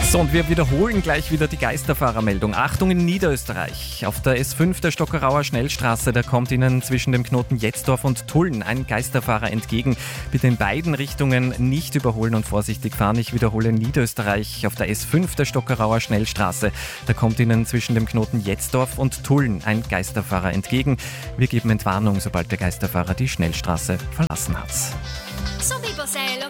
So, und wir wiederholen gleich wieder die Geisterfahrermeldung. Achtung in Niederösterreich. Auf der S5 der Stockerauer Schnellstraße, da kommt Ihnen zwischen dem Knoten Jetzdorf und Tulln ein Geisterfahrer entgegen. Bitte in beiden Richtungen nicht überholen und vorsichtig fahren. Ich wiederhole, Niederösterreich auf der S5 der Stockerauer Schnellstraße. Da kommt Ihnen zwischen dem Knoten Jetzdorf und Tulln ein Geisterfahrer entgegen. Wir geben Entwarnung, sobald der Geisterfahrer die Schnellstraße verlassen hat.